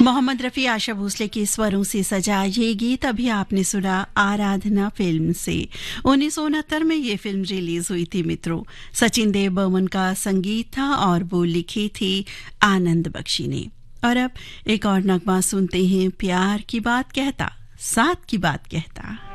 मोहम्मद रफ़ी, आशा भोसले के स्वरों से सजा ये गीत अभी आपने सुना आराधना फिल्म से। 1969 में ये फिल्म रिलीज हुई थी मित्रों। सचिन देव बर्मन का संगीत था और वो लिखे थे आनंद बख्शी ने। और अब एक और नगमा सुनते हैं, प्यार की बात कहता, साथ की बात कहता।